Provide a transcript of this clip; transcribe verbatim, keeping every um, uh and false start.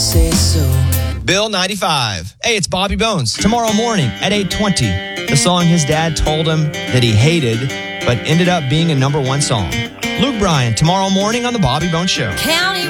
say so. Bill ninety-five. Hey, it's Bobby Bones. Tomorrow morning at eight twenty, the song his dad told him that he hated, but ended up being a number one song. Luke Bryan, tomorrow morning on The Bobby Bones Show. County